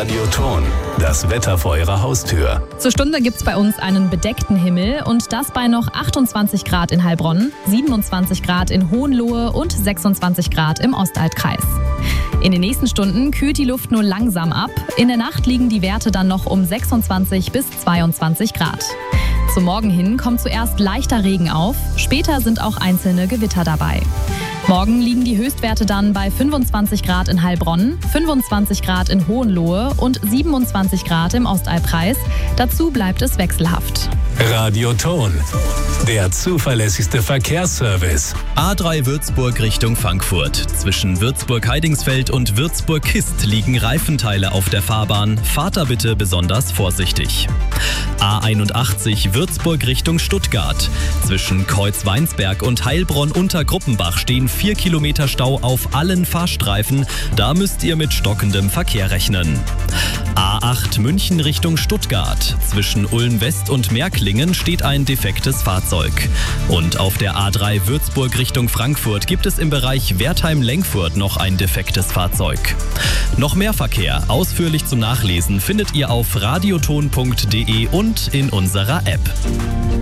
Radioton, das Wetter vor Ihrer Haustür. Zur Stunde gibt's bei uns einen bedeckten Himmel und das bei noch 28 Grad in Heilbronn, 27 Grad in Hohenlohe und 26 Grad im Ostaltkreis. In den nächsten Stunden kühlt die Luft nur langsam ab. In der Nacht liegen die Werte dann noch um 26 bis 22 Grad. Zum Morgen hin kommt zuerst leichter Regen auf, später sind auch einzelne Gewitter dabei. Morgen liegen die Höchstwerte dann bei 25 Grad in Heilbronn, 25 Grad in Hohenlohe und 27 Grad im Ostalbkreis. Dazu bleibt es wechselhaft. Radioton, der zuverlässigste Verkehrsservice. A3 Würzburg Richtung Frankfurt. Zwischen Würzburg-Heidingsfeld und Würzburg-Kist liegen Reifenteile auf der Fahrbahn. Fahrt da bitte besonders vorsichtig. A81 Würzburg Richtung Stuttgart. Zwischen Kreuzweinsberg und Heilbronn-Untergruppenbach stehen 4 Kilometer Stau auf allen Fahrstreifen. Da müsst ihr mit stockendem Verkehr rechnen. A8 München Richtung Stuttgart. Zwischen Ulm-West und Märklingen steht ein defektes Fahrzeug. Und auf der A3 Würzburg Richtung Frankfurt gibt es im Bereich Wertheim-Lengfurt noch ein defektes Fahrzeug. Noch mehr Verkehr, ausführlich zum Nachlesen, findet ihr auf radioton.de und in unserer App.